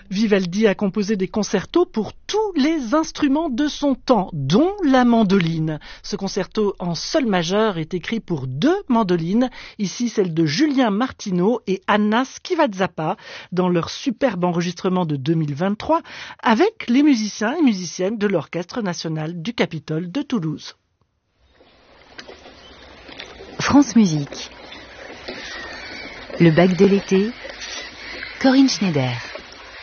Vivaldi a composé des concertos pour tous les instruments de son temps, dont la mandoline. Ce concerto en sol majeur est écrit pour 2 mandolines, ici celle de Julien Martineau et Anna Schivazzappa, dans leur superbe enregistrement de 2023, avec les musiciens et musiciennes de l'Orchestre national du Capitole de Toulouse. France Musique. Le bac de l'été, Corinne Schneider.